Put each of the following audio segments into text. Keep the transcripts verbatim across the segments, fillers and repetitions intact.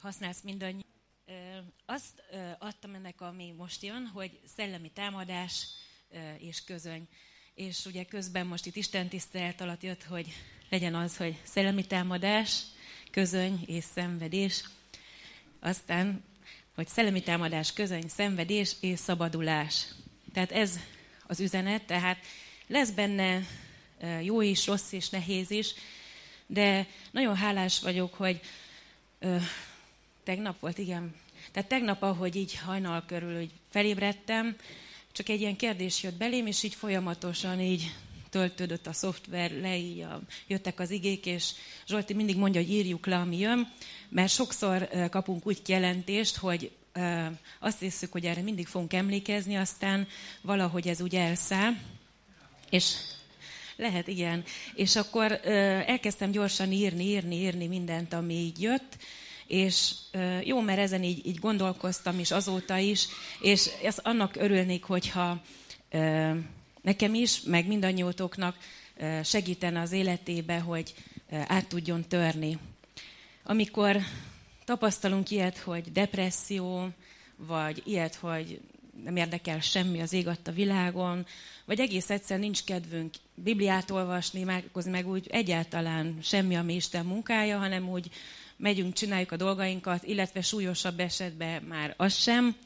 használsz mindannyi. Azt adtam ennek, ami most jön, hogy szellemi támadás és közöny. És ugye közben most itt Isten tisztelet alatt jött, hogy legyen az, hogy szellemi támadás, közöny és szenvedés. Aztán, hogy szellemi támadás, közöny, szenvedés és szabadulás. Tehát ez az üzenet, tehát lesz benne jó is, rossz is, nehéz is, de nagyon hálás vagyok, hogy ö, tegnap volt, igen, tehát tegnap, ahogy így hajnal körül hogy felébredtem, csak egy ilyen kérdés jött belém, és így folyamatosan így töltődött a szoftver le, így a, jöttek az igék, és Zsolti mindig mondja, hogy írjuk le, ami jön, mert sokszor ö, kapunk úgy kijelentést, hogy ö, azt hiszük, hogy erre mindig fogunk emlékezni, aztán valahogy ez úgy elszáll, és lehet, igen. És akkor ö, elkezdtem gyorsan írni, írni, írni mindent, ami így jött, és ö, jó, mert ezen így, így gondolkoztam is azóta is, és ezt annak örülnék, hogyha ö, nekem is, meg mindannyiótoknak ö, segítene az életébe, hogy ö, át tudjon törni. Amikor tapasztalunk ilyet, hogy depresszió, vagy ilyet, hogy nem érdekel semmi az ég adta világon, vagy egész egyszer nincs kedvünk Bibliát olvasni, imádkozni, meg úgy egyáltalán semmi, ami Isten munkája, hanem úgy megyünk, csináljuk a dolgainkat, illetve súlyosabb esetben már az sem,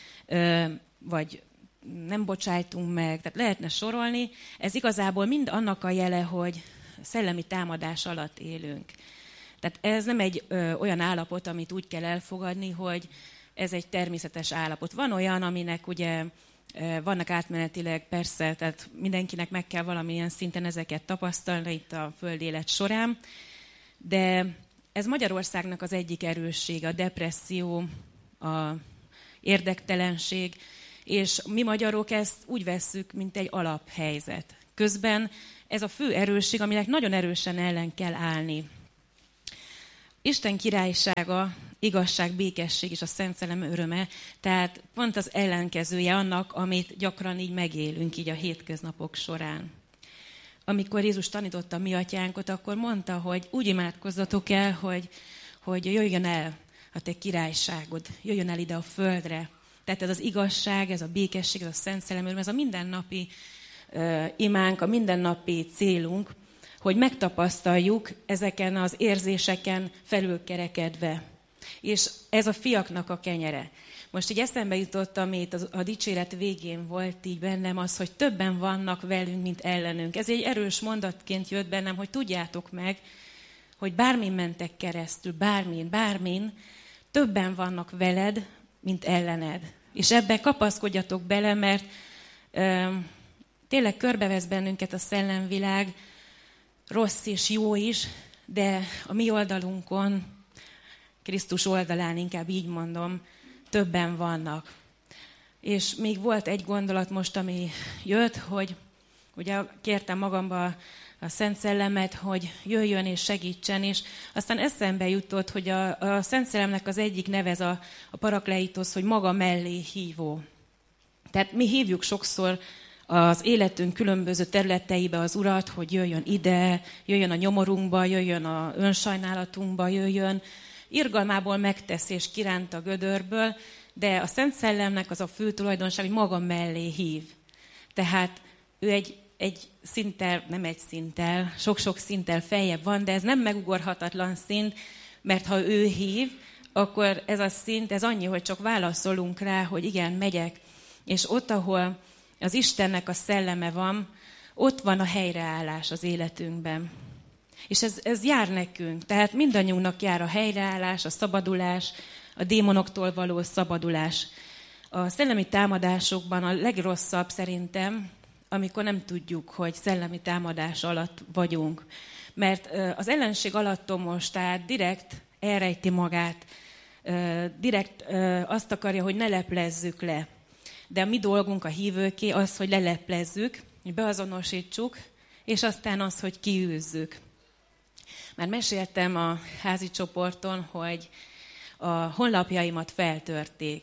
vagy nem bocsájtunk meg, tehát lehetne sorolni. Ez igazából mind annak a jele, hogy szellemi támadás alatt élünk. Tehát ez nem egy ö, olyan állapot, amit úgy kell elfogadni, hogy ez egy természetes állapot. Van olyan, aminek ugye vannak átmenetileg, persze, tehát mindenkinek meg kell valamilyen szinten ezeket tapasztalni itt a föld élet során, de ez Magyarországnak az egyik erőssége, a depresszió, a érdektelenség, és mi magyarok ezt úgy vesszük, mint egy alaphelyzet. Közben ez a fő erősség, aminek nagyon erősen ellen kell állni. Isten királysága, igazság, békesség és a Szent Szellem öröme, tehát pont az ellenkezője annak, amit gyakran így megélünk így a hétköznapok során. Amikor Jézus tanította a mi atyánkot, akkor mondta, hogy úgy imádkozzatok el, hogy, hogy jöjjön el a te királyságod, jöjjön el ide a földre. Tehát ez az igazság, ez a békesség, ez a Szent Szellem öröm, ez a mindennapi uh, imánk, a mindennapi célunk, hogy megtapasztaljuk ezeken az érzéseken felülkerekedve. És ez a fiaknak a kenyere. Most így eszembe jutott, amit a dicséret végén volt így bennem, az, hogy többen vannak velünk, mint ellenünk. Ez egy erős mondatként jött bennem, hogy tudjátok meg, hogy bármin mentek keresztül, bármin, bármin, többen vannak veled, mint ellened. És ebbe kapaszkodjatok bele, mert ö, tényleg körbevesz bennünket a szellemvilág, rossz és jó is, de a mi oldalunkon, Krisztus oldalán, inkább így mondom, többen vannak. És még volt egy gondolat most, ami jött, hogy ugye kértem magamba a Szent Szellemet, hogy jöjjön és segítsen, és aztán eszembe jutott, hogy a, a Szent Szellemnek az egyik neve az a, a parakleitosz, hogy maga mellé hívó. Tehát mi hívjuk sokszor az életünk különböző területeibe az Urat, hogy jöjjön ide, jöjjön a nyomorunkba, jöjjön a önsajnálatunkba, jöjjön. Irgalmából megtesz és kiránt a gödörből, de a Szent Szellemnek az a fő tulajdonság, hogy maga mellé hív. Tehát ő egy, egy szinttel, nem egy szinttel, sok-sok szinttel feljebb van, de ez nem megugorhatatlan szint, mert ha ő hív, akkor ez a szint, ez annyi, hogy csak válaszolunk rá, hogy igen, megyek. És ott, ahol az Istennek a szelleme van, ott van a helyreállás az életünkben. És ez, ez jár nekünk, tehát mindannyiunknak jár a helyreállás, a szabadulás, a démonoktól való szabadulás. A szellemi támadásokban a legrosszabb szerintem, amikor nem tudjuk, hogy szellemi támadás alatt vagyunk. Mert az ellenség alattomos, tehát direkt elrejti magát, direkt azt akarja, hogy ne leplezzük le. De a mi dolgunk a hívőké az, hogy leleplezzük, hogy beazonosítsuk, és aztán az, hogy kiűzzük. Már meséltem a házi csoporton, hogy a honlapjaimat feltörték.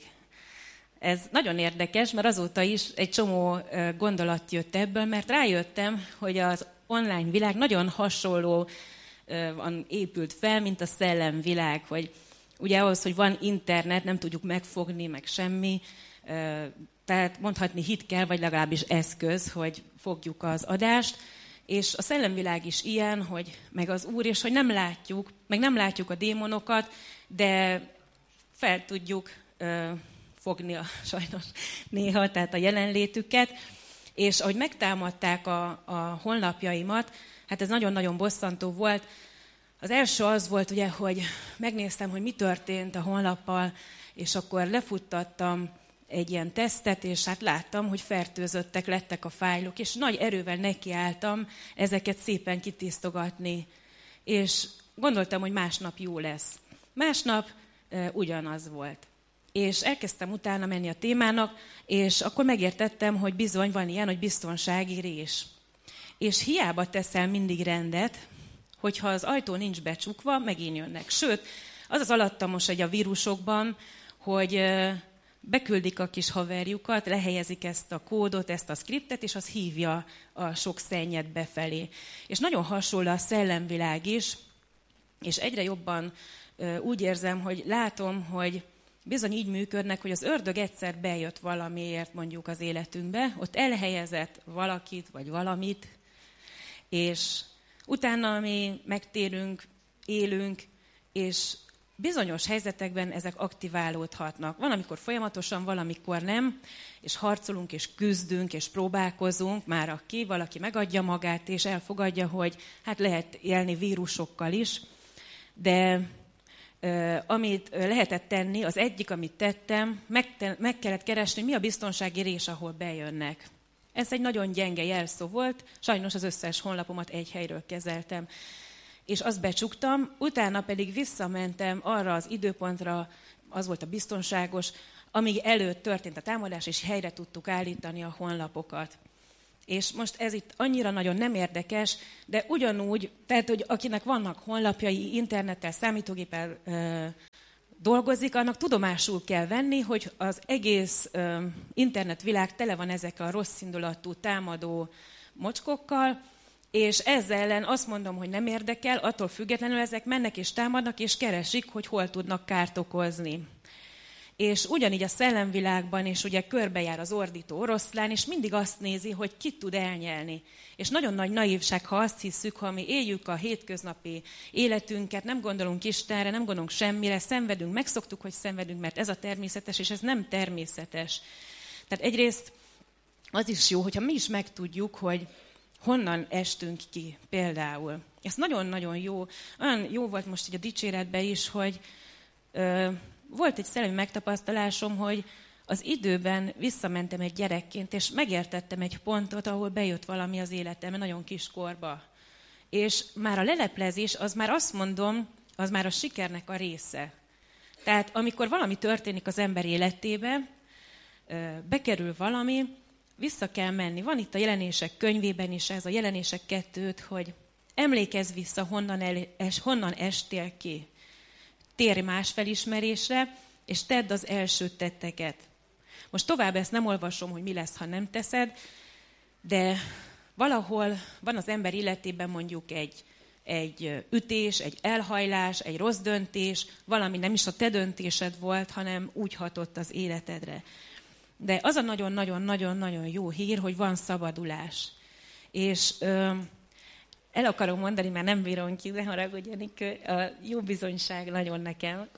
Ez nagyon érdekes, mert azóta is egy csomó gondolat jött ebből, mert rájöttem, hogy az online világ nagyon hasonlóan épült fel, mint a szellemvilág, hogy ugye ahhoz, hogy van internet, nem tudjuk megfogni, meg semmi, tehát mondhatni hit kell, vagy legalábbis eszköz, hogy fogjuk az adást, és a szellemvilág is ilyen, hogy meg az Úr, és hogy nem látjuk, meg nem látjuk a démonokat, de fel tudjuk ö, fogni a, sajnos néha, tehát a jelenlétüket, és ahogy megtámadták a, a honlapjaimat, hát ez nagyon-nagyon bosszantó volt. Az első az volt, ugye, hogy megnéztem, hogy mi történt a honlappal, és akkor lefuttattam egy ilyen tesztet, és hát láttam, hogy fertőzöttek lettek a fájlok, és nagy erővel nekiálltam ezeket szépen kitisztogatni. És gondoltam, hogy másnap jó lesz. Másnap e, ugyanaz volt. És elkezdtem utána menni a témának, és akkor megértettem, hogy bizony van ilyen, hogy biztonsági rés. És hiába teszel mindig rendet, hogyha az ajtó nincs becsukva, megint jönnek. Sőt, az az alattomos egy a vírusokban, hogy beküldik a kis haverjukat, lehelyezik ezt a kódot, ezt a skriptet, és az hívja a sok szennyet befelé. És nagyon hasonló a szellemvilág is, és egyre jobban úgy érzem, hogy látom, hogy bizony így működnek, hogy az ördög egyszer bejött valamiért mondjuk az életünkbe, ott elhelyezett valakit vagy valamit, és utána mi megtérünk, élünk, és bizonyos helyzetekben ezek aktiválódhatnak. Van, amikor folyamatosan, valamikor nem, és harcolunk, és küzdünk, és próbálkozunk, már aki valaki megadja magát, és elfogadja, hogy hát lehet élni vírusokkal is, de uh, amit lehetett tenni, az egyik, amit tettem, meg, te, meg kellett keresni, mi a biztonsági rés, ahol bejönnek. Ez egy nagyon gyenge jelszó volt, sajnos az összes honlapomat egy helyről kezeltem. És azt becsuktam, utána pedig visszamentem arra az időpontra, az volt a biztonságos, amíg előtt történt a támadás, és helyre tudtuk állítani a honlapokat. És most ez itt annyira nagyon nem érdekes, de ugyanúgy, tehát, hogy akinek vannak honlapjai, internettel, számítógéppel ö, dolgozik, annak tudomásul kell venni, hogy az egész ö, internetvilág tele van ezekkel a rosszindulatú támadó mocskokkal, és ezzel ellen azt mondom, hogy nem érdekel, attól függetlenül ezek mennek és támadnak, és keresik, hogy hol tudnak kárt okozni. És ugyanígy a szellemvilágban is ugye körbejár az ordító oroszlán, és mindig azt nézi, hogy ki tud elnyelni. És nagyon nagy naívság, ha azt hiszük, ha mi éljük a hétköznapi életünket, nem gondolunk Istenre, nem gondolunk semmire, szenvedünk, megszoktuk, hogy szenvedünk, mert ez a természetes, és ez nem természetes. Tehát egyrészt az is jó, hogyha mi is megtudjuk, hogy honnan estünk ki például. Ez nagyon-nagyon jó. Olyan jó volt most így a dicséretben is, hogy ö, volt egy szellemi megtapasztalásom, hogy az időben visszamentem egy gyerekként, és megértettem egy pontot, ahol bejött valami az életemben, nagyon kiskorba. És már a leleplezés, az már azt mondom, az már a sikernek a része. Tehát amikor valami történik az ember életébe, ö, bekerül valami, vissza kell menni. Van itt a Jelenések könyvében is ez, a Jelenések kettőt, hogy emlékezz vissza, honnan, el, es, honnan estél ki. Térj más felismerésre, és tedd az első tetteket. Most tovább ezt nem olvasom, hogy mi lesz, ha nem teszed, de valahol van az ember életében mondjuk egy, egy ütés, egy elhajlás, egy rossz döntés, valami nem is a te döntésed volt, hanem úgy hatott az életedre. De az a nagyon-nagyon-nagyon-nagyon jó hír, hogy van szabadulás. És ö, el akarom mondani, már nem bírom ki, de haragudjanik, a jó bizonyság nagyon nekem.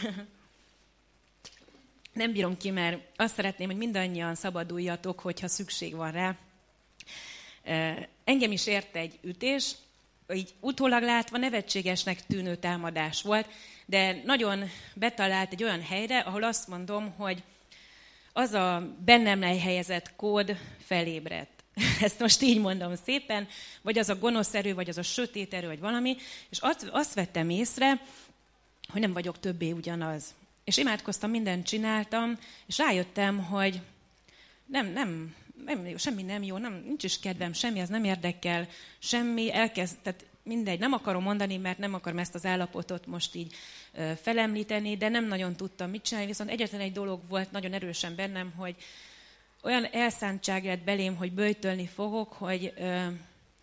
Nem bírom ki, mert azt szeretném, hogy mindannyian szabaduljatok, hogyha szükség van rá. Engem is ért egy ütés, így utólag látva nevetségesnek tűnő támadás volt, de nagyon betalált egy olyan helyre, ahol azt mondom, hogy az a bennem lehelyezett kód felébredt. Ezt most így mondom szépen, vagy az a gonosz erő, vagy az a sötét erő, vagy valami, és azt, azt vettem észre, hogy nem vagyok többé ugyanaz. És imádkoztam, mindent csináltam, és rájöttem, hogy nem, nem, nem jó, semmi nem jó, nem, nincs is kedvem, semmi, az nem érdekel, semmi, elkezd, tehát mindegy, nem akarom mondani, mert nem akarom ezt az állapotot most így ö, felemlíteni, de nem nagyon tudtam mit csinálni, viszont egyetlen egy dolog volt nagyon erősen bennem, hogy olyan elszántság lett belém, hogy böjtölni fogok, hogy ö,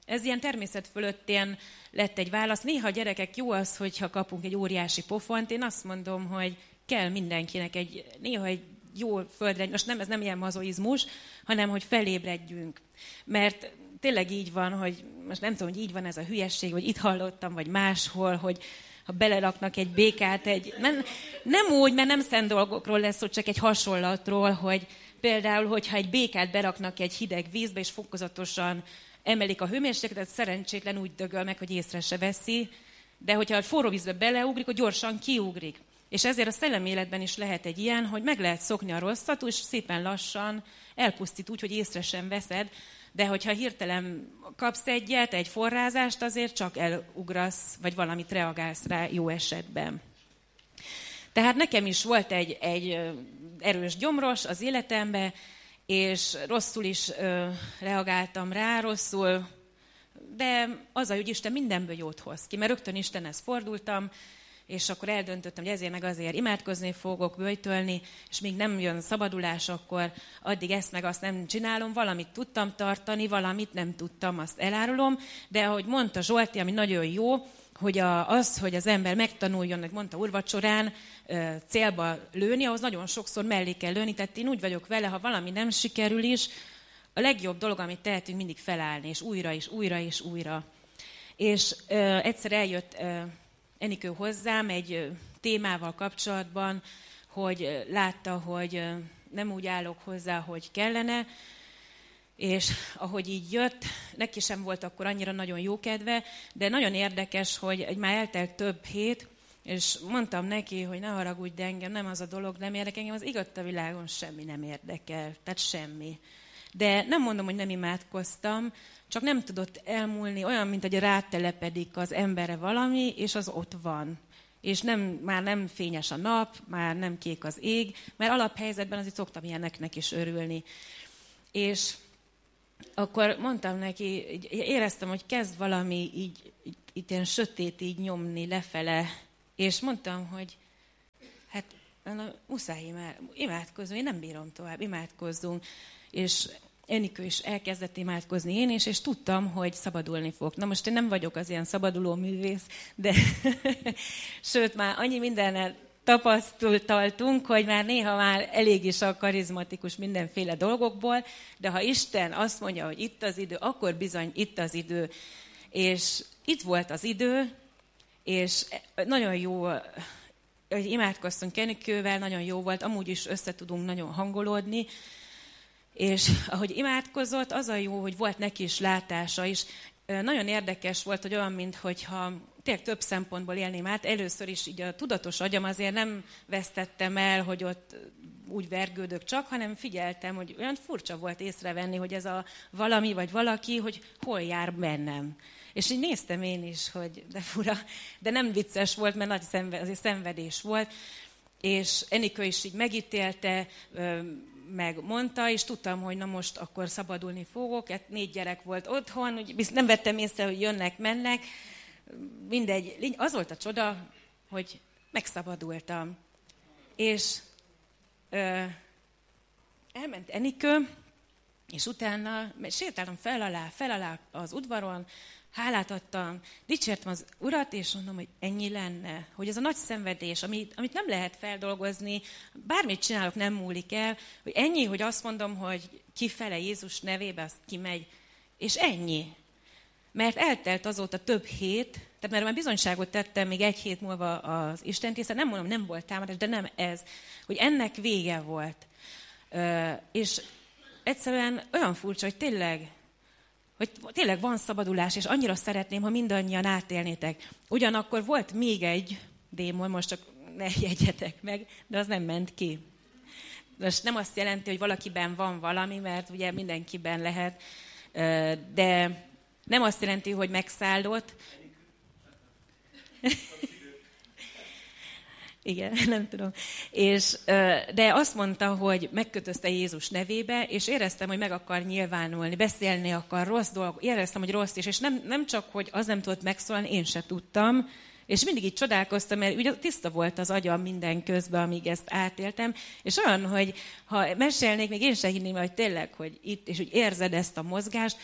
Ez ilyen természet fölöttén lett egy válasz. Néha gyerekek, jó az, hogyha kapunk egy óriási pofont. Én azt mondom, hogy kell mindenkinek egy, néha egy jó földre, most nem, ez nem ilyen mazoizmus, hanem hogy felébredjünk. Mert tényleg így van, hogy most nem tudom, hogy így van ez a hülyesség, vagy itt hallottam, vagy máshol, hogy ha beleraknak egy békát, egy... Nem, nem úgy, mert nem szent dolgokról lesz szó, csak egy hasonlatról, hogy például, hogyha egy békát beraknak egy hideg vízbe, és fokozatosan emelik a hőmérsékletet, szerencsétlen úgy dögöl meg, hogy észre se veszi, de hogyha a forró vízbe beleugrik, akkor gyorsan kiugrik. És ezért a szellemi életben is lehet egy ilyen, hogy meg lehet szokni a rosszat, és szépen lassan elpusztít úgy, hogy észre sem veszed, de hogyha hirtelen kapsz egyet, egy forrázást, azért csak elugrasz, vagy valamit reagálsz rá jó esetben. Tehát nekem is volt egy, egy erős gyomros az életemben, és rosszul is ö, reagáltam rá, rosszul, de az a, hogy Isten mindenből jót hoz ki, mert rögtön Istenhez fordultam, és akkor eldöntöttem, hogy ezért meg azért imádkozni fogok, böjtölni, és még nem jön szabadulás, akkor addig ezt meg azt nem csinálom, valamit tudtam tartani, valamit nem tudtam, azt elárulom, de ahogy mondta Zsolti, ami nagyon jó, hogy a, az, hogy az ember megtanuljon, hogy mondta úrvacsorán, célba lőni, ahhoz nagyon sokszor mellé kell lőni, tehát én úgy vagyok vele, ha valami nem sikerül is, a legjobb dolog, amit tehetünk, mindig felállni, és újra, és újra, és újra. És ö, egyszer eljött ö, Enikő hozzám egy ö, témával kapcsolatban, hogy ö, látta, hogy ö, nem úgy állok hozzá, hogy kellene, és ahogy így jött, neki sem volt akkor annyira nagyon jó kedve, de nagyon érdekes, hogy egy már eltelt több hét, és mondtam neki, hogy ne haragudj, de engem nem az a dolog nem érdekel, engem az igaz a világon semmi nem érdekel, tehát semmi. De nem mondom, hogy nem imádkoztam, csak nem tudott elmúlni, olyan, mint hogy rátelepedik az emberre valami, és az ott van. És nem, már nem fényes a nap, már nem kék az ég, mert alaphelyzetben azért szoktam ilyeneknek is örülni. És akkor mondtam neki, éreztem, hogy kezd valami így, így, így ilyen sötét így nyomni lefele, és mondtam, hogy hát muszáj imádkozni, én nem bírom tovább, imádkozzunk. És Enikő is elkezdett imádkozni, én is, és tudtam, hogy szabadulni fog. Na most én nem vagyok az ilyen szabaduló művész, de sőt, már annyi mindennel tapasztaltunk, hogy már néha már elég is a karizmatikus mindenféle dolgokból, de ha Isten azt mondja, hogy itt az idő, akkor bizony itt az idő. És itt volt az idő, és nagyon jó, hogy imádkoztunk Enikővel, nagyon jó volt, amúgy is össze tudunk nagyon hangolódni, és ahogy imádkozott, az a jó, hogy volt neki is látása is. Nagyon érdekes volt, hogy olyan, mintha tényleg több szempontból élném át. Először is így a tudatos agyam azért nem vesztettem el, hogy ott úgy vergődök csak, hanem figyeltem, hogy olyan furcsa volt észrevenni, hogy ez a valami vagy valaki, hogy hol jár bennem. És így néztem én is, hogy de fura, de nem vicces volt, mert nagy szenved, azért szenvedés volt. És Enikő is így megítélte, meg mondta, és tudtam, hogy na most akkor szabadulni fogok. Hát négy gyerek volt otthon, úgy nem vettem észre, hogy jönnek, mennek. Mindegy, az volt a csoda, hogy megszabadultam. És ö, elment Enikő, és utána sétáltam fel alá, fel alá az udvaron, hálát adtam, dicsértem az Urat, és mondom, hogy ennyi lenne, hogy ez a nagy szenvedés, amit, amit nem lehet feldolgozni, bármit csinálok, nem múlik el, hogy ennyi, hogy azt mondom, hogy kifele Jézus nevébe, az kimegy, és ennyi. Mert eltelt azóta több hét, tehát mert már bizonyságot tettem még egy hét múlva az istentisztelen, nem mondom, nem volt támadás, de nem ez, hogy ennek vége volt. Ö, és egyszerűen olyan furcsa, hogy tényleg, hogy tényleg van szabadulás, és annyira szeretném, ha mindannyian átélnétek. Ugyanakkor volt még egy démon, most csak ne jegyetek meg, de az nem ment ki. Most nem azt jelenti, hogy valakiben van valami, mert ugye mindenkiben lehet, de nem azt jelenti, hogy megszállott. Igen, nem tudom. És, de azt mondta, hogy megkötözte Jézus nevébe, és éreztem, hogy meg akar nyilvánulni, beszélni akar, rossz dolog, éreztem, hogy rossz is, és nem, nem csak, hogy az nem tudott megszólalni, én se tudtam, és mindig így csodálkoztam, mert ugye tiszta volt az agyam minden közben, amíg ezt átéltem, és olyan, hogy ha mesélnék, még én se hinném, hogy tényleg, hogy itt, és úgy érzed ezt a mozgást,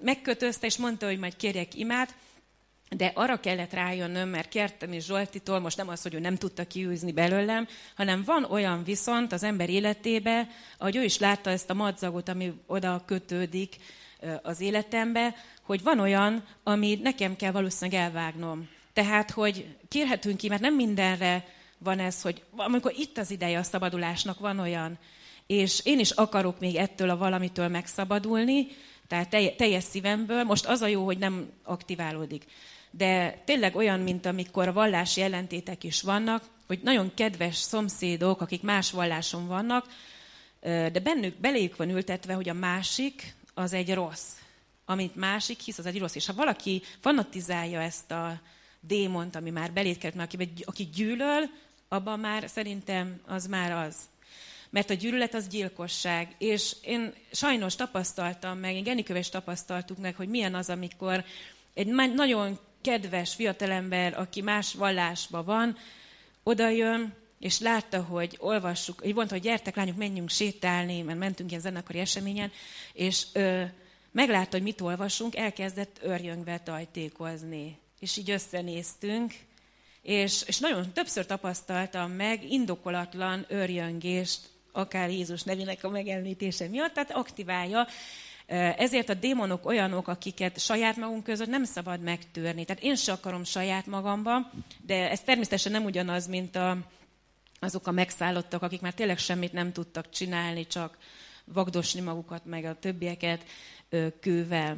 megkötözte, és mondta, hogy majd kérjek imát, de arra kellett rájönnöm, mert kértem is Zsoltitól, most nem az, hogy ő nem tudta kiűzni belőlem, hanem van olyan viszont az ember életébe, ahogy ő is látta ezt a madzagot, ami oda kötődik az életembe, hogy van olyan, ami nekem kell valószínűleg elvágnom. Tehát, hogy kérhetünk ki, mert nem mindenre van ez, hogy amikor itt az ideje a szabadulásnak, van olyan, és én is akarok még ettől a valamitől megszabadulni, tehát teljes szívemből, most az a jó, hogy nem aktiválódik. De tényleg olyan, mint amikor a vallási ellentétek is vannak, hogy nagyon kedves szomszédok, akik más valláson vannak, de bennük, beléjük van ültetve, hogy a másik az egy rossz. Amit másik hisz, az egy rossz. És ha valaki fanatizálja ezt a démont, ami már belét került, mert aki, aki gyűlöl, abban már szerintem az már az. Mert a gyűlölet az gyilkosság. És én sajnos tapasztaltam meg, én Genikővel is tapasztaltuk meg, hogy milyen az, amikor egy nagyon kedves fiatalember, aki más vallásban van, oda jön, és látta, hogy olvassuk, így mondta, hogy gyertek lányok, menjünk sétálni, mert mentünk ilyen zenekari eseményen, és ö, meglátta, hogy mit olvasunk, elkezdett örjöngve tajtékozni. És így összenéztünk, és, és nagyon többször tapasztaltam meg indokolatlan örjöngést, akár Jézus nevének a megemlítése miatt, tehát aktiválja. Ezért a démonok olyanok, akiket saját magunk között nem szabad megtörni. Tehát én se akarom saját magamba, de ez természetesen nem ugyanaz, mint a, azok a megszállottak, akik már tényleg semmit nem tudtak csinálni, csak vagdosni magukat, meg a többieket ö, kővel.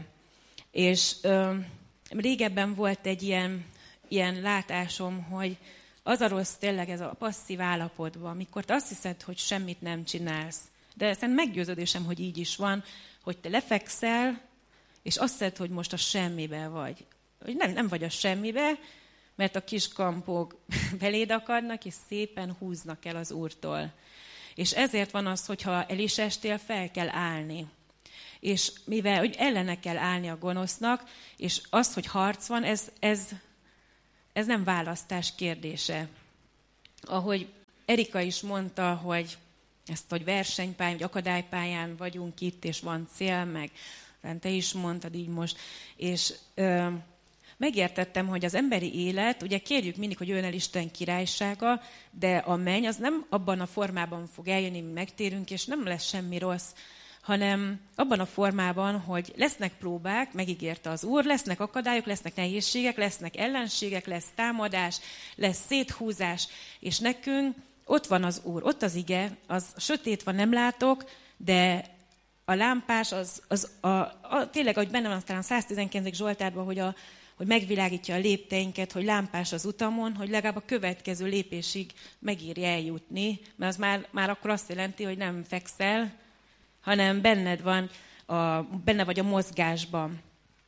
És ö, régebben volt egy ilyen, ilyen látásom, hogy az a rossz tényleg ez a passzív állapotban, amikor te azt hiszed, hogy semmit nem csinálsz. De szerintem meggyőződésem, hogy így is van, hogy te lefekszel, és azt hiszed, hogy most a semmibe vagy. Hogy nem, nem vagy a semmibe, mert a kis kampók beléd akadnak, és szépen húznak el az Úrtól. És ezért van az, hogyha el is estél, fel kell állni. És mivel hogy ellene kell állni a gonosznak, és az, hogy harc van, ez, ez, ez nem választás kérdése. Ahogy Erika is mondta, hogy ezt, hogy versenypályán, vagy akadálypályán vagyunk itt, és van cél, meg te is mondtad így most, és ö, megértettem, hogy az emberi élet, ugye kérjük mindig, hogy jöjjön el Isten királysága, de a menny az nem abban a formában fog eljönni, mi megtérünk, és nem lesz semmi rossz, hanem abban a formában, hogy lesznek próbák, megígérte az Úr, lesznek akadályok, lesznek nehézségek, lesznek ellenségek, lesz támadás, lesz széthúzás, és nekünk ott van az Úr, ott az ige, az sötét van, nem látok, de a lámpás, az, az a, a, tényleg, ahogy benne van aztán a száztizenkilencedik Zsoltárban, hogy, a, hogy megvilágítja a lépteinket, hogy lámpás az utamon, hogy legalább a következő lépésig megírja eljutni, mert az már, már akkor azt jelenti, hogy nem fekszel, hanem benned van, a, benne vagy a mozgásban.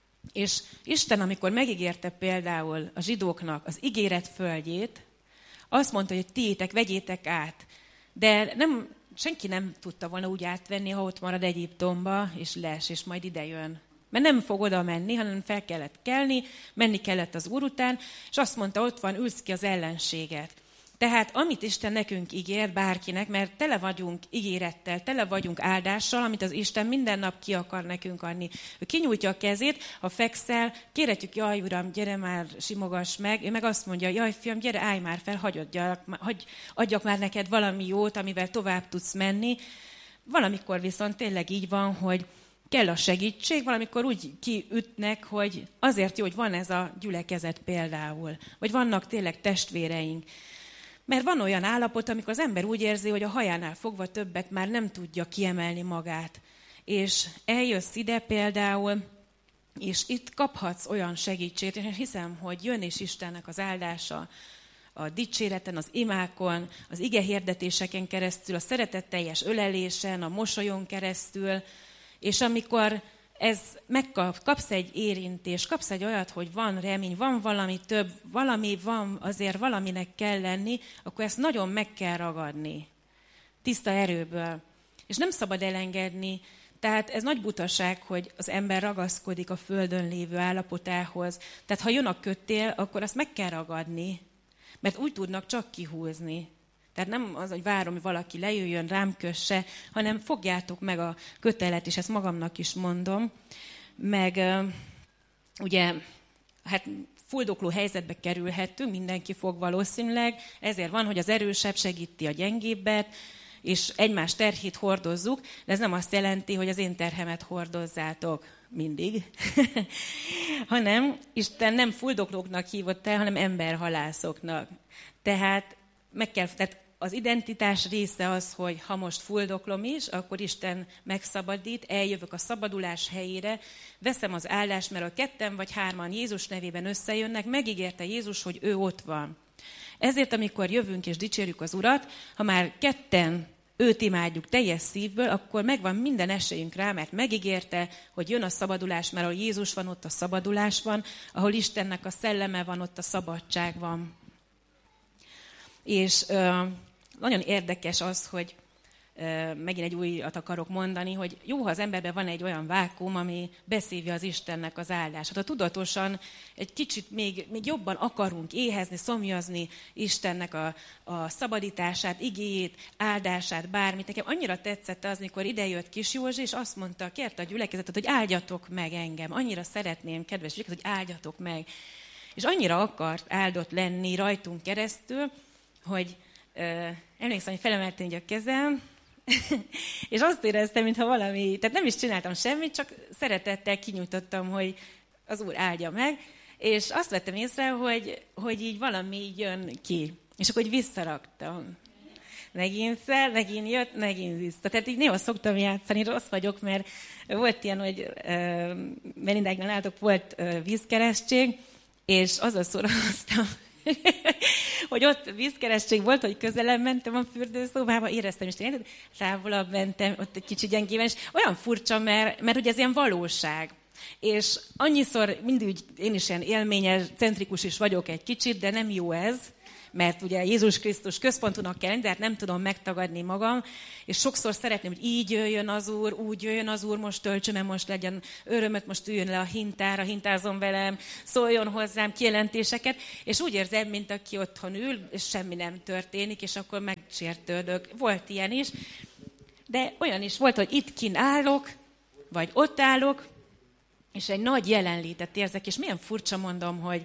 És Isten, amikor megígérte például a zsidóknak az ígéret földjét, azt mondta, hogy tiétek, vegyétek át. De nem, senki nem tudta volna úgy átvenni, ha ott marad Egyiptomba, és les, és majd ide jön. Mert nem fog oda menni, hanem fel kellett kelni, menni kellett az Úr után, és azt mondta, ott van, ülsz ki az ellenséget. Tehát amit Isten nekünk ígér, bárkinek, mert tele vagyunk ígérettel, tele vagyunk áldással, amit az Isten minden nap ki akar nekünk adni. Ő kinyújtja a kezét, ha fekszel, kérhetjük, jaj, Uram, gyere már, simogass meg. Ő meg azt mondja, jaj, fiam, gyere, állj már fel, hagyj adjak, hagyj, adjak már neked valami jót, amivel tovább tudsz menni. Valamikor viszont tényleg így van, hogy kell a segítség, valamikor úgy kiütnek, hogy azért jó, hogy van ez a gyülekezet például, vagy vannak tényleg testvéreink. Mert van olyan állapot, amikor az ember úgy érzi, hogy a hajánál fogva többet már nem tudja kiemelni magát. És eljössz ide például, és itt kaphatsz olyan segítséget, és hiszem, hogy jön is Istennek az áldása a dicséreten, az imákon, az ige hirdetéseken keresztül, a szeretetteljes ölelésen, a mosolyon keresztül, és amikor ez megkap, kapsz egy érintést, kapsz egy olyat, hogy van remény, van valami több, valami van, azért valaminek kell lenni, akkor ezt nagyon meg kell ragadni. Tiszta erőből. És nem szabad elengedni. Tehát ez nagy butaság, hogy az ember ragaszkodik a földön lévő állapotához. Tehát ha jön a kötél, akkor azt meg kell ragadni, mert úgy tudnak csak kihúzni. Tehát nem az, hogy várom, hogy valaki lejöjjön, rám kösse, hanem fogjátok meg a kötelet, és ezt magamnak is mondom, meg ugye, hát fuldokló helyzetbe kerülhetünk, mindenki fog valószínűleg, ezért van, hogy az erősebb segíti a gyengébbet, és egymás terhét hordozzuk, de ez nem azt jelenti, hogy az én terhemet hordozzátok mindig, hanem Isten nem fuldoklóknak hívott el, hanem emberhalászoknak. Tehát, meg kell, tehát az identitás része az, hogy ha most fuldoklom is, akkor Isten megszabadít, eljövök a szabadulás helyére, veszem az áldást, mert a ketten vagy hárman Jézus nevében összejönnek, megígérte Jézus, hogy ő ott van. Ezért, amikor jövünk és dicsérjük az Urat, ha már ketten őt imádjuk teljes szívből, akkor megvan minden esélyünk rá, mert megígérte, hogy jön a szabadulás, mert ahol Jézus van, ott a szabadulás van, ahol Istennek a szelleme van, ott a szabadság van. És ö, nagyon érdekes az, hogy ö, megint egy újat akarok mondani, hogy jó, ha az emberben van egy olyan vákuum, ami beszívja az Istennek az áldását. Ha tudatosan egy kicsit még, még jobban akarunk éhezni, szomjazni Istennek a, a szabadítását, igéjét, áldását, bármit. Nekem annyira tetszett az, mikor idejött Kis Józsi, és azt mondta, kérte a gyülekezetet, hogy áldjatok meg engem. Annyira szeretném, kedves gyülekezet, hogy áldjatok meg. És annyira akart áldott lenni rajtunk keresztül, hogy uh, emlékszem, hogy felemeltem így a kezem, és azt éreztem, mintha valami, tehát nem is csináltam semmit, csak szeretettel kinyújtottam, hogy az Úr áldja meg, és azt vettem észre, hogy, hogy így valami így jön ki. És akkor így visszaraktam. Megint fel, megint jött, megint vissza. Tehát így néha szoktam játszani, rossz vagyok, mert volt ilyen, hogy uh, Melindáknál látok, volt uh, vízkeresztség, és azzal szórakoztam, hogy ott vízkeresztség volt, hogy közelebb mentem a fürdőszobába, éreztem is, hogy távolabb mentem, ott egy kicsit gyengében, és olyan furcsa, mert, mert ugye ez ilyen valóság. És annyiszor mindig én is ilyen élményes, centrikus is vagyok egy kicsit, de nem jó ez, mert ugye Jézus Krisztus központúnak kell lenni, de hát nem tudom megtagadni magam, és sokszor szeretném, hogy így jöjjön az Úr, úgy jöjjön az Úr, most töltsön, most legyen örömöt, most üljön le a hintára, hintázom velem, szóljon hozzám kijelentéseket, és úgy érzem, mint aki otthon ül, és semmi nem történik, és akkor megsértődök. Volt ilyen is, de olyan is volt, hogy itt kint állok, vagy ott állok, és egy nagy jelenlétet érzek, és milyen furcsa mondom, hogy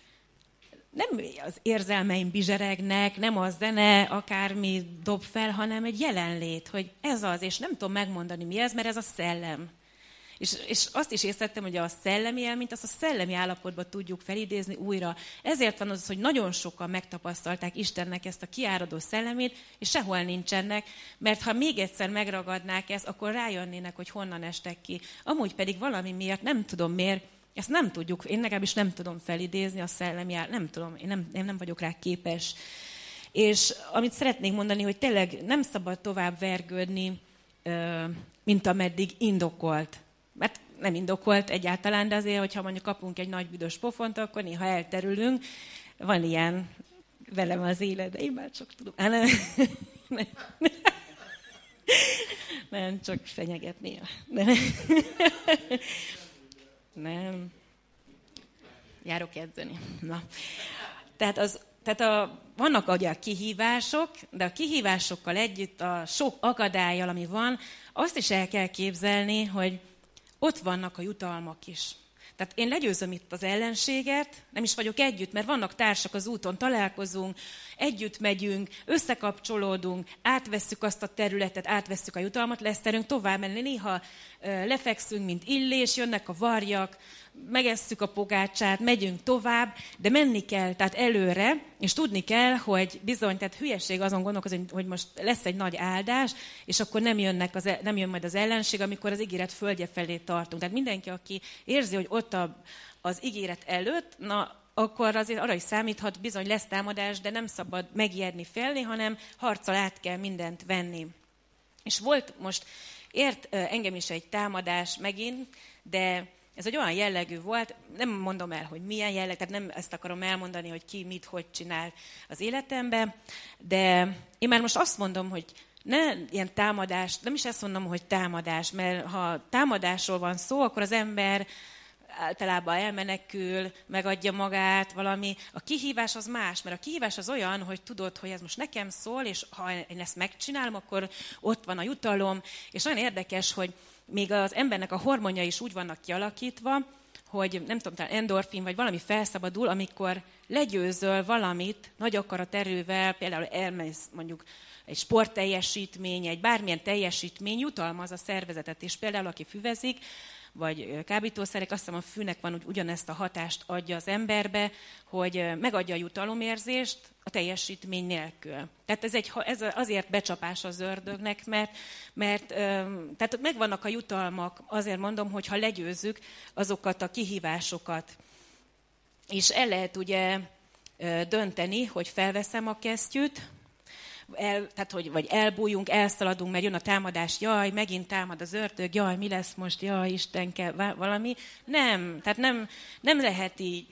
nem az érzelmeim bizseregnek, nem a zene akármi dob fel, hanem egy jelenlét, hogy ez az, és nem tudom megmondani mi ez, mert ez a szellem. És, és azt is észrevettem, hogy a szellemi élményt, azt a szellemi állapotban tudjuk felidézni újra. Ezért van az, hogy nagyon sokan megtapasztalták Istennek ezt a kiáradó szellemét, és sehol nincsenek, mert ha még egyszer megragadnák ezt, akkor rájönnének, hogy honnan estek ki. Amúgy pedig valami miatt, nem tudom miért, ezt nem tudjuk, én legalábbis nem tudom felidézni a szellemi áll, nem tudom, én nem, én nem vagyok rá képes. És amit szeretnék mondani, hogy tényleg nem szabad tovább vergődni, mint ameddig indokolt. Mert nem indokolt egyáltalán, de azért, hogyha mondjuk kapunk egy nagy büdös pofont, akkor néha elterülünk. Van ilyen velem az élet, de én már csak tudom. Á, nem. nem. nem, csak fenyeget néha. Nem. Nem. Járok edzeni. Na. Tehát, az, tehát a, vannak ugye a kihívások, de a kihívásokkal együtt a sok akadályjal, ami van, azt is el kell képzelni, hogy ott vannak a jutalmak is. Tehát én legyőzöm itt az ellenséget, nem is vagyok együtt, mert vannak társak az úton, találkozunk, együtt megyünk, összekapcsolódunk, átvesszük azt a területet, átvesszük a jutalmat, lesz terünk tovább menni. Néha lefekszünk, mint Illés, jönnek a varjak, megesszük a pogácsát, megyünk tovább, de menni kell, tehát előre, és tudni kell, hogy bizony, tehát hülyeség azon gondolkozni, hogy most lesz egy nagy áldás, és akkor nem, jönnek az, nem jön majd az ellenség, amikor az ígéret földje felé tartunk. Tehát mindenki, aki érzi, hogy ott a, az ígéret előtt, na, akkor azért arra is számíthat, bizony lesz támadás, de nem szabad megijedni, félni, hanem harccal át kell mindent venni. És volt most, ért engem is egy támadás megint, de ez egy olyan jellegű volt, nem mondom el, hogy milyen jelleg, tehát nem ezt akarom elmondani, hogy ki mit, hogy csinál az életemben, de én már most azt mondom, hogy ne ilyen támadás, nem is ezt mondom, hogy támadás, mert ha támadásról van szó, akkor az ember általában elmenekül, megadja magát, valami. A kihívás az más, mert a kihívás az olyan, hogy tudod, hogy ez most nekem szól, és ha én ezt megcsinálom, akkor ott van a jutalom, és nagyon érdekes, hogy még az embernek a hormonja is úgy vannak kialakítva, hogy nem tudom, talán endorfin vagy valami felszabadul, amikor legyőzöl valamit nagy akaraterővel, például elmész mondjuk egy sportteljesítmény, egy bármilyen teljesítmény jutalmaz a szervezetet, és például aki füvezik, vagy kábítószerek, azt hiszem a fűnek van, úgy ugyanezt a hatást adja az emberbe, hogy megadja a jutalomérzést a teljesítmény nélkül. Tehát ez, egy, ez azért becsapás az ördögnek, mert, mert tehát megvannak a jutalmak, azért mondom, hogy ha legyőzzük azokat a kihívásokat, és el lehet ugye dönteni, hogy felveszem a kesztyűt, El, tehát, hogy vagy elbújjunk, elszaladunk, mert jön a támadás, jaj, megint támad az ördög, jaj, mi lesz most, jaj, Isten kell, valami. Nem, tehát nem, nem lehet így.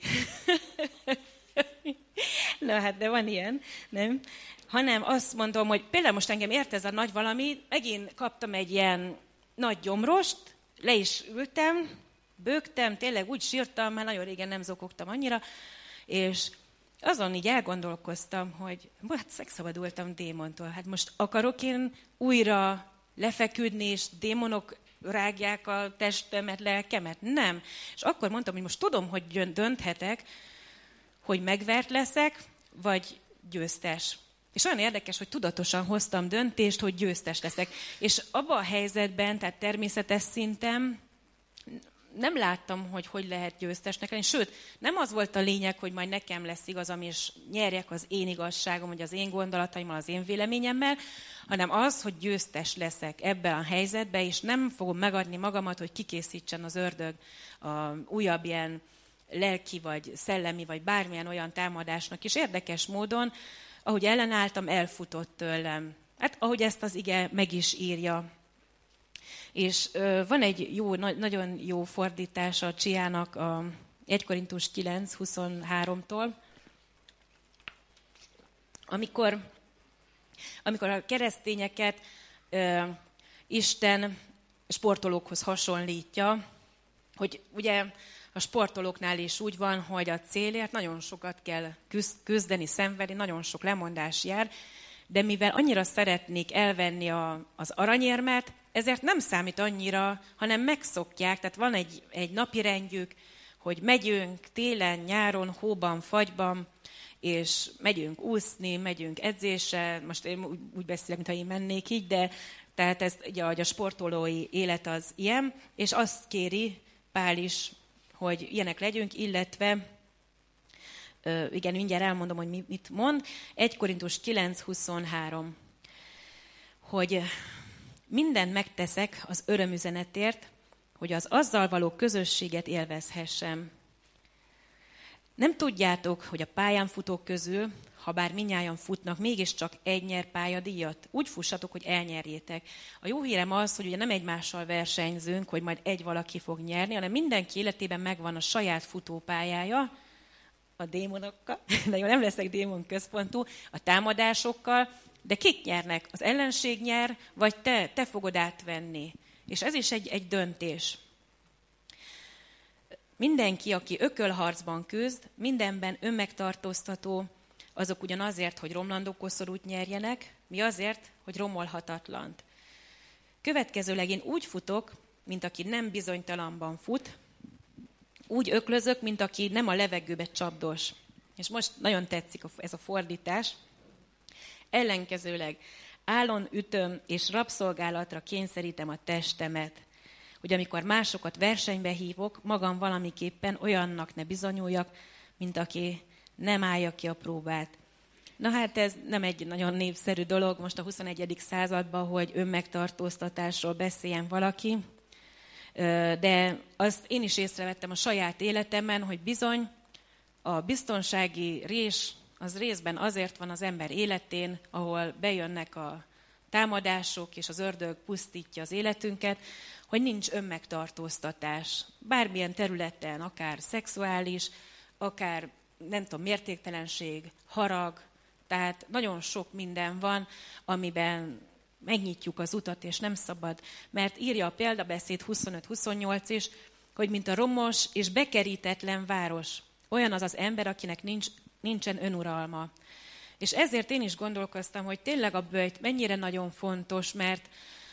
Na hát, de van ilyen, nem? Hanem azt mondom, hogy például most engem ért ez a nagy valami, megint kaptam egy ilyen nagy gyomrost, le is ültem, bőgtem, tényleg úgy sírtam, mert nagyon régen nem zokogtam annyira, és azon így elgondolkoztam, hogy hát megszabadultam démontól. Hát most akarok én újra lefeküdni, és démonok rágják a testemet, lelkemet? Nem. És akkor mondtam, hogy most tudom, hogy dönthetek, hogy megvert leszek, vagy győztes. És olyan érdekes, hogy tudatosan hoztam döntést, hogy győztes leszek. És abban a helyzetben, tehát természetes szinten, nem láttam, hogy hogy lehet győztesnek lenni. Sőt, nem az volt a lényeg, hogy majd nekem lesz igazam, és nyerjek az én igazságom, vagy az én gondolataimmal, az én véleményemmel, hanem az, hogy győztes leszek ebben a helyzetben, és nem fogom megadni magamat, hogy kikészítsen az ördög a újabb ilyen lelki, vagy szellemi, vagy bármilyen olyan támadásnak. És érdekes módon, ahogy ellenálltam, elfutott tőlem. Hát, ahogy ezt az ige meg is írja. És ö, van egy jó, na, nagyon jó fordítása a Csiának a egy Korintus kilenc huszonháromtól, amikor, amikor a keresztényeket ö, Isten sportolókhoz hasonlítja, hogy ugye a sportolóknál is úgy van, hogy a célért nagyon sokat kell küzdeni, szenvedni, nagyon sok lemondás jár, de mivel annyira szeretnék elvenni a, az aranyérmet, ezért nem számít annyira, hanem megszokják, tehát van egy, egy napi rendjük, hogy megyünk télen, nyáron, hóban, fagyban, és megyünk úszni, megyünk edzésre, most én úgy, úgy beszélek, mintha én mennék így, de tehát ez ugye, a sportolói élet az ilyen, és azt kéri Pál is, hogy ilyenek legyünk, illetve, igen, mindjárt elmondom, hogy mit mond, egy Korintus kilenc huszonhárom, hogy mindent megteszek az örömüzenetért, hogy az azzal való közösséget élvezhessem. Nem tudjátok, hogy a pályán futók közül, ha bár mindnyájan futnak, mégiscsak egy nyer pályadíjat. Úgy fussatok, hogy elnyerjétek. A jó hírem az, hogy ugye nem egymással versenyzünk, hogy majd egy valaki fog nyerni, hanem mindenki életében megvan a saját futópályája, a démonokkal, de jó, nem leszek démon központú, a támadásokkal, de kik nyernek? Az ellenség nyer, vagy te, te fogod átvenni. És ez is egy, egy döntés. Mindenki, aki ökölharcban küzd, mindenben önmegtartóztató, azok ugyan azért, hogy romlandó koszorút nyerjenek, mi azért, hogy romolhatatlant. Következőleg én úgy futok, mint aki nem bizonytalanban fut, úgy öklözök, mint aki nem a levegőbe csapdos. És most nagyon tetszik ez a fordítás. Ellenkezőleg állon ütöm és rabszolgálatra kényszerítem a testemet, hogy amikor másokat versenybe hívok, magam valamiképpen olyannak ne bizonyuljak, mint aki nem állja ki a próbát. Na hát ez nem egy nagyon népszerű dolog most a huszonegyedik században, hogy önmegtartóztatásról beszéljen valaki, de azt én is észrevettem a saját életemben, hogy bizony a biztonsági rés az részben azért van az ember életén, ahol bejönnek a támadások, és az ördög pusztítja az életünket, hogy nincs önmegtartóztatás. Bármilyen területen, akár szexuális, akár nem tudom, mértéktelenség, harag, tehát nagyon sok minden van, amiben megnyitjuk az utat, és nem szabad. Mert írja a példabeszéd huszonöt huszonnyolc is, hogy mint a romos és bekerítetlen város, olyan az az ember, akinek nincs, nincsen önuralma. És ezért én is gondolkoztam, hogy tényleg a böjt mennyire nagyon fontos, mert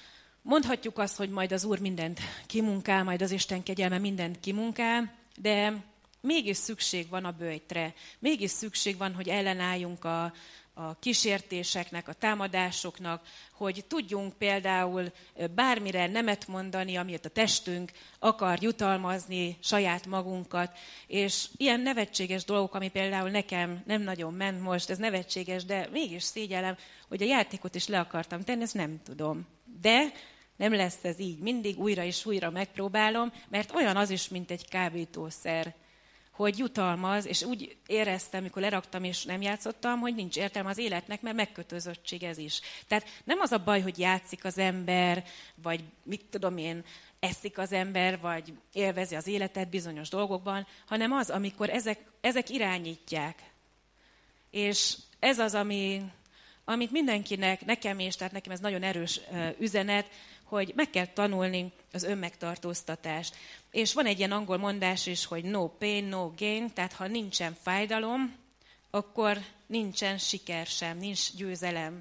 Mondhatjuk azt, hogy majd az Úr mindent kimunkál, majd az Isten kegyelme mindent kimunkál, de mégis szükség van a böjtre. Mégis szükség van, hogy ellenálljunk a, a kísértéseknek, a támadásoknak, hogy tudjunk például bármire nemet mondani, amiért a testünk akar jutalmazni saját magunkat, és ilyen nevetséges dolgok, ami például nekem nem nagyon ment most, ez nevetséges, de mégis szégyellem, hogy a játékot is le akartam tenni, ezt nem tudom. De nem lesz ez így, mindig újra és újra megpróbálom, mert olyan az is, mint egy kábítószer, hogy jutalmaz, és úgy éreztem, mikor leraktam és nem játszottam, hogy nincs értelme az életnek, mert megkötözöttség ez is. Tehát nem az a baj, hogy játszik az ember, vagy mit tudom én, eszik az ember, vagy élvezi az életet bizonyos dolgokban, hanem az, amikor ezek, ezek irányítják. És ez az, ami, amit mindenkinek, nekem is, tehát nekem ez nagyon erős uh, üzenet, hogy meg kell tanulni az önmegtartóztatást. És van egy ilyen angol mondás is, hogy no pain, no gain, tehát ha nincsen fájdalom, akkor nincsen siker sem, nincs győzelem.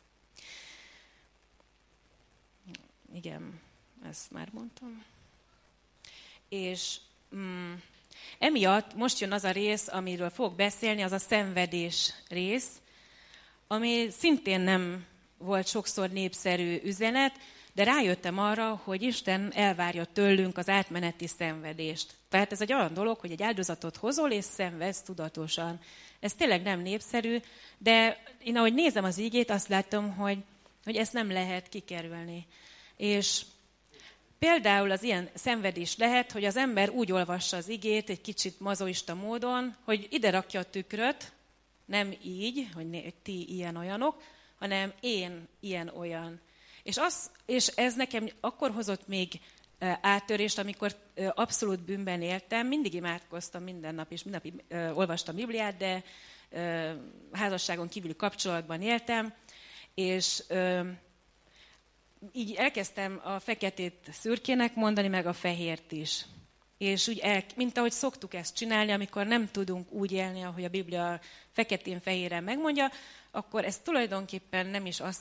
Igen, ezt már mondtam. És mm, emiatt most jön az a rész, amiről fogok beszélni, az a szenvedés rész, ami szintén nem volt sokszor népszerű üzenet, de rájöttem arra, hogy Isten elvárja tőlünk az átmeneti szenvedést. Tehát ez egy olyan dolog, hogy egy áldozatot hozol és szenvedsz tudatosan. Ez tényleg nem népszerű, de én ahogy nézem az igét, azt látom, hogy, hogy ezt nem lehet kikerülni. És például az ilyen szenvedés lehet, hogy az ember úgy olvassa az igét egy kicsit mazoista módon, hogy ide rakja a tükröt, nem így, hogy ti ilyen-olyanok, hanem én ilyen-olyan. És, az, és ez nekem akkor hozott még áttörést, amikor abszolút bűnben éltem, mindig imádkoztam minden nap, és minden nap olvastam Bibliát, de házasságon kívüli kapcsolatban éltem, és így elkezdtem a feketét szürkének mondani, meg a fehért is. És úgy el, mint ahogy szoktuk ezt csinálni, amikor nem tudunk úgy élni, ahogy a Biblia feketén-fehéren megmondja, akkor ez tulajdonképpen nem is azt